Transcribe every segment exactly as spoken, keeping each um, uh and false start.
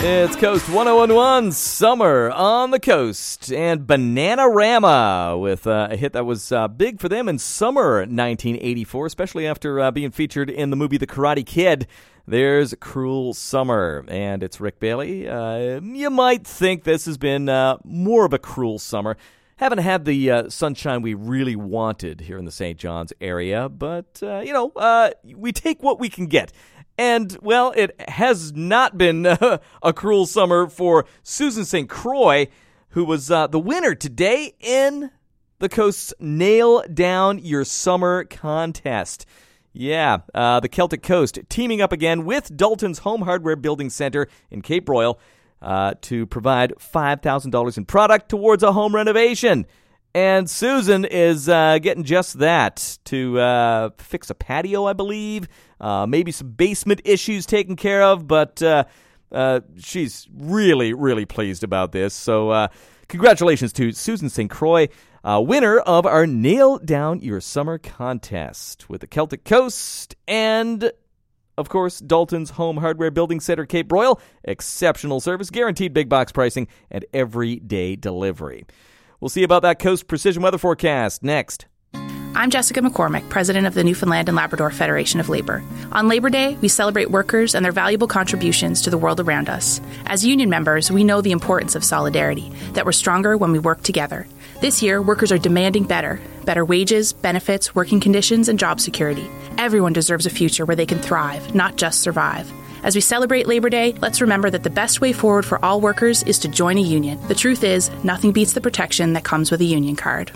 It's Coast one oh one point one, Summer on the Coast, and Bananarama with uh, a hit that was uh, big for them in summer nineteen eighty-four, especially after uh, being featured in the movie The Karate Kid. There's Cruel Summer, and it's Rick Bailey. Uh, you might think this has been uh, more of a cruel summer. Haven't had the uh, sunshine we really wanted here in the Saint John's area, but, uh, you know, uh, we take what we can get. And, well, it has not been uh, a cruel summer for Susan Saint Croix, who was uh, the winner today in the Coast's Nail Down Your Summer contest. Yeah, uh, the Celtic Coast teaming up again with Dalton's Home Hardware Building Center in Cape Royal uh, to provide five thousand dollars in product towards a home renovation. And Susan is uh, getting just that, to uh, fix a patio, I believe, uh, maybe some basement issues taken care of, but uh, uh, she's really, really pleased about this. So uh, congratulations to Susan Saint Croix, uh, winner of our Nail Down Your Summer contest with the Celtic Coast and, of course, Dalton's Home Hardware Building Center, Cape Royal. Exceptional service, guaranteed big box pricing, and everyday delivery. We'll see about that Coast Precision Weather Forecast next. I'm Jessica McCormick, president of the Newfoundland and Labrador Federation of Labor. On Labor Day, we celebrate workers and their valuable contributions to the world around us. As union members, we know the importance of solidarity, that we're stronger when we work together. This year, workers are demanding better. Better wages, benefits, working conditions, and job security. Everyone deserves a future where they can thrive, not just survive. As we celebrate Labor Day, let's remember that the best way forward for all workers is to join a union. The truth is, nothing beats the protection that comes with a union card.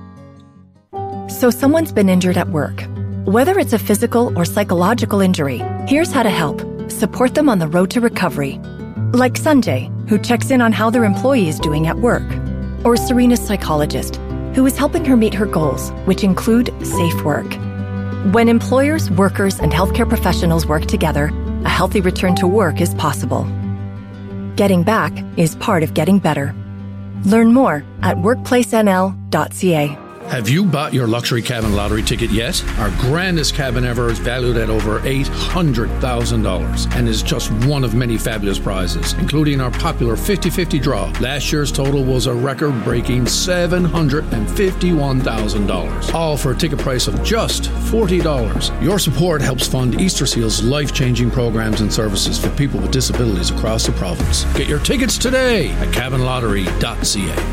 So someone's been injured at work. Whether it's a physical or psychological injury, here's how to help. Support them on the road to recovery. Like Sanjay, who checks in on how their employee is doing at work. Or Serena's psychologist, who is helping her meet her goals, which include safe work. When employers, workers, and healthcare professionals work together, a healthy return to work is possible. Getting back is part of getting better. Learn more at workplace n l dot c a. Have you bought your luxury cabin lottery ticket yet? Our grandest cabin ever is valued at over eight hundred thousand dollars and is just one of many fabulous prizes, including our popular fifty-fifty draw. Last year's total was a record-breaking seven hundred fifty-one thousand dollars, all for a ticket price of just forty dollars. Your support helps fund Easter Seal's life-changing programs and services for people with disabilities across the province. Get your tickets today at cabin lottery dot c a.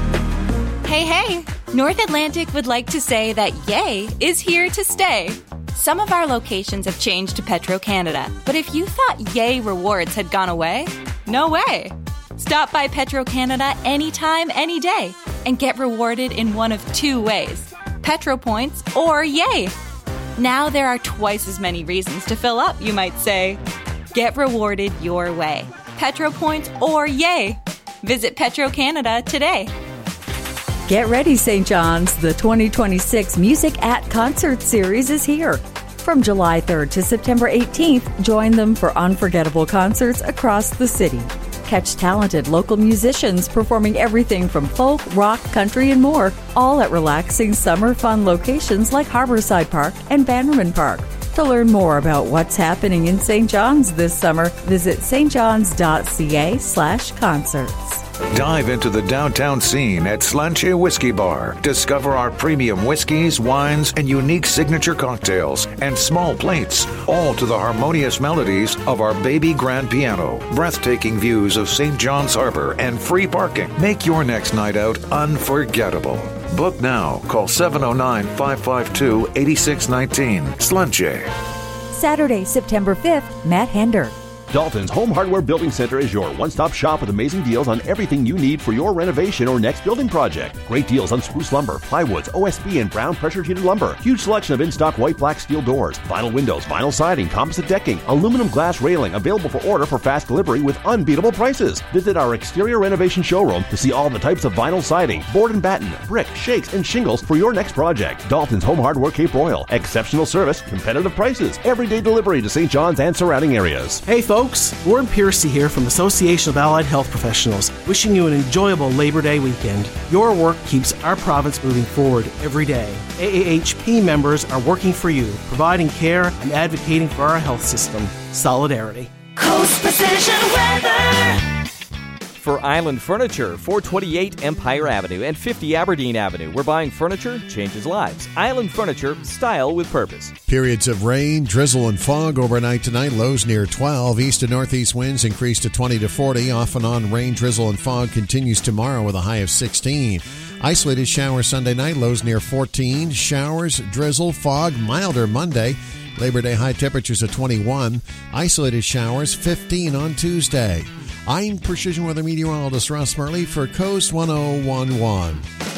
Hey, hey! North Atlantic would like to say that Yay is here to stay. Some of our locations have changed to Petro-Canada, but if you thought Yay rewards had gone away, no way. Stop by Petro-Canada anytime, any day, and get rewarded in one of two ways, Petro Points or Yay. Now there are twice as many reasons to fill up, you might say. Get rewarded your way, Petro Points or Yay. Visit Petro-Canada today. Get ready, Saint John's. The twenty twenty-six Music at Concert Series is here. From July third to September eighteenth, join them for unforgettable concerts across the city. Catch talented local musicians performing everything from folk, rock, country, and more, all at relaxing summer fun locations like Harborside Park and Bannerman Park. To learn more about what's happening in Saint John's this summer, visit s t johns dot c a slash concerts. Dive into the downtown scene at Slanche Whiskey Bar. Discover our premium whiskeys, wines, and unique signature cocktails and small plates, all to the harmonious melodies of our baby grand piano. Breathtaking views of Saint John's Harbor and free parking make your next night out unforgettable. Book now. Call seven oh nine, five five two, eight six one nine. Slanche. Saturday, September fifth, Matt Hender. Dalton's Home Hardware Building Center is your one-stop shop with amazing deals on everything you need for your renovation or next building project. Great deals on spruce lumber, plywoods, O S B, and brown pressure-treated lumber. Huge selection of in-stock white, black steel doors, vinyl windows, vinyl siding, composite decking, aluminum glass railing, available for order for fast delivery with unbeatable prices. Visit our exterior renovation showroom to see all the types of vinyl siding, board and batten, brick, shakes, and shingles for your next project. Dalton's Home Hardware Cape Royal. Exceptional service, competitive prices, everyday delivery to Saint John's and surrounding areas. Hey folks, Warren Piercy here from Association of Allied Health Professionals, wishing you an enjoyable Labor Day weekend. Your work keeps our province moving forward every day. A A H P members are working for you, providing care and advocating for our health system. Solidarity. Coast Precision Weather. for Island Furniture, four twenty-eight Empire Avenue and fifty Aberdeen Avenue. We're buying furniture, changes lives. Island Furniture, style with purpose. Periods of rain, drizzle, and fog overnight tonight. Lows near twelve. East to northeast winds increase to twenty to forty. Off and on rain, drizzle, and fog continues tomorrow with a high of sixteen. Isolated showers Sunday night. Lows near fourteen. Showers, drizzle, fog, milder Monday. Labor Day high temperatures of twenty-one. Isolated showers fifteen on Tuesday. I'm Precision Weather Meteorologist Ross Murley for Coast one oh one one.